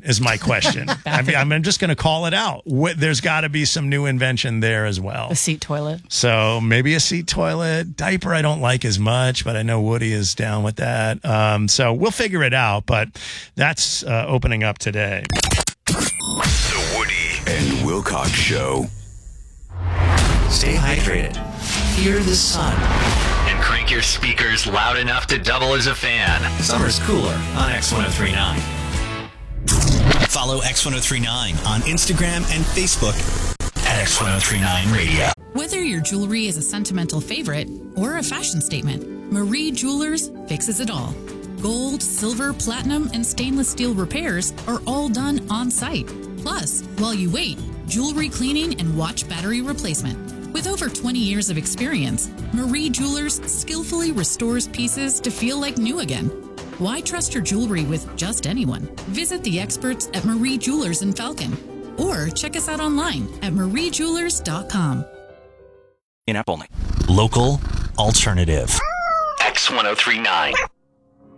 is my question. I'm just going to call it out. There's got to be some new invention there as well. A seat toilet. So maybe a seat toilet. Diaper I don't like as much, but I know Woody is down with that. So we'll figure it out, but that's opening up today. The Woody and Wilcox Show. Stay hydrated. Hear the sun. And crank your speakers loud enough to double as a fan. Summer's cooler on X1039. Follow X1039 on Instagram and Facebook at X1039 Radio. Whether your jewelry is a sentimental favorite or a fashion statement, Marie Jewelers fixes it all. Gold, silver, platinum, and stainless steel repairs are all done on site. Plus, while you wait, jewelry cleaning and watch battery replacement. With over 20 years of experience, Marie Jewelers skillfully restores pieces to feel like new again. Why trust your jewelry with just anyone? Visit the experts at Marie Jewelers in Falcon or check us out online at mariejewelers.com. In-app only. Local alternative. X1039.